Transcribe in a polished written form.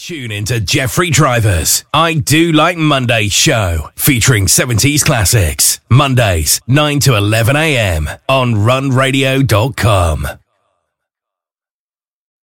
Tune into Jeffrey Driver's I Do Like Mondays show, featuring 70s classics. Mondays, 9 to 11 a.m. on runradio.com.